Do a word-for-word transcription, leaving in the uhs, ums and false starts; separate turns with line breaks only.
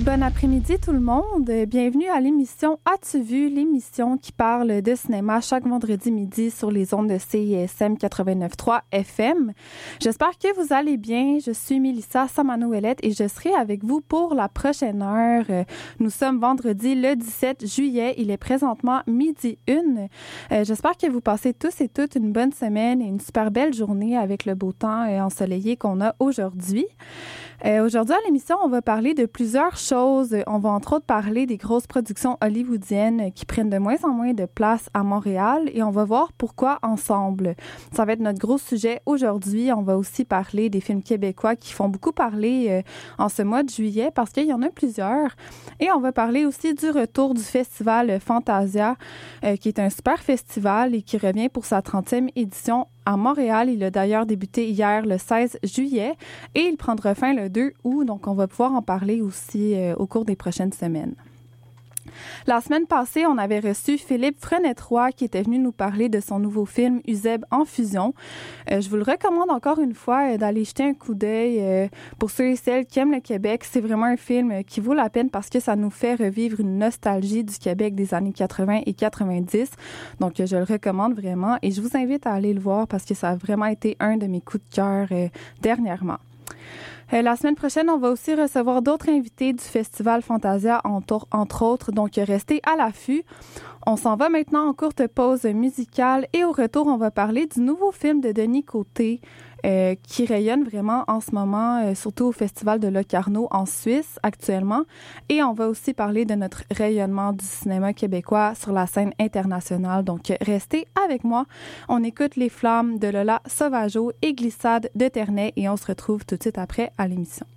Bon après-midi tout le monde. Bienvenue à l'émission As-tu vu? L'émission qui parle de cinéma chaque vendredi midi sur les ondes de C I S M quatre-vingt-neuf point trois F M. J'espère que vous allez bien. Je suis Mélissa Samano-Ouellette et je serai avec vous pour la prochaine heure. Nous sommes vendredi le dix-sept juillet. Il est présentement midi une. Euh, j'espère que vous passez tous et toutes une bonne semaine et une super belle journée avec le beau temps ensoleillé qu'on a aujourd'hui. Euh, aujourd'hui à l'émission, on va parler de plusieurs choses. On va entre autres parler des grosses productions hollywoodiennes qui prennent de moins en moins de place à Montréal et on va voir pourquoi ensemble. Ça va être notre gros sujet aujourd'hui. On va aussi parler des films québécois qui font beaucoup parler euh, en ce mois de juillet parce qu'il y en a plusieurs. Et on va parler aussi du retour du festival Fantasia euh, qui est un super festival et qui revient pour sa trentième édition à Montréal. Il a d'ailleurs débuté hier le seize juillet et il prendra fin le deux août. Donc, on va pouvoir en parler aussi euh, au cours des prochaines semaines. La semaine passée, on avait reçu Philippe Frenette-Roy qui était venu nous parler de son nouveau film Uzeb en fusion. Euh, je vous le recommande encore une fois euh, d'aller jeter un coup d'œil euh, pour ceux et celles qui aiment le Québec. C'est vraiment un film euh, qui vaut la peine parce que ça nous fait revivre une nostalgie du Québec des années quatre-vingts et quatre-vingt-dix. Donc, euh, je le recommande vraiment et je vous invite à aller le voir parce que ça a vraiment été un de mes coups de cœur euh, dernièrement. Euh, la semaine prochaine, on va aussi recevoir d'autres invités du Festival Fantasia, entre, entre autres, donc restez à l'affût. On s'en va maintenant en courte pause musicale et au retour, on va parler du nouveau film de Denis Côté euh, qui rayonne vraiment en ce moment, euh, surtout au Festival de Locarno en Suisse actuellement. Et on va aussi parler de notre rayonnement du cinéma québécois sur la scène internationale. Donc, restez avec moi. On écoute Les Flammes de Lola Sauvageau et Glissade de Ternay et on se retrouve tout de suite après à l'émission.